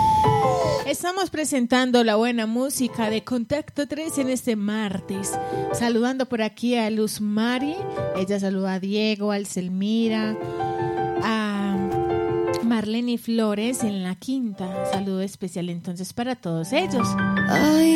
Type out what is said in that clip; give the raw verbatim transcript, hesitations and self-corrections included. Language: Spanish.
Estamos presentando la buena música de Contacto tres en este martes. Saludando por aquí a Luz Mari. Ella saluda a Diego, a Alcelmira, a Marlene Flores en la quinta. Saludo especial entonces para todos ellos. Ay.